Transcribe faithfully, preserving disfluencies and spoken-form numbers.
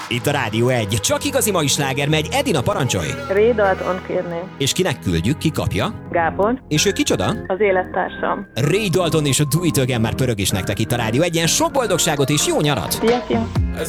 Itt a Rádió egy. Csak igazi mai sláger megy. Edina, parancsolj! Ray Dalton kérném. És kinek küldjük? Ki kapja? Gábor, És ő kicsoda? az élettársam. Ray Dalton és a Do It Again már pörög is nektek itt a Rádió egyen. Sok boldogságot és jó nyarat! Szia, szia!